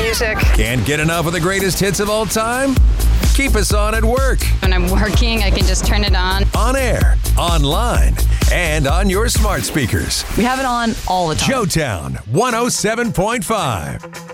music. Can't get enough of the greatest hits of all time? Keep us on at work. When I'm working, I can just turn it on air, online, and on your smart speakers. We have it on all the time. Joetown 107.5.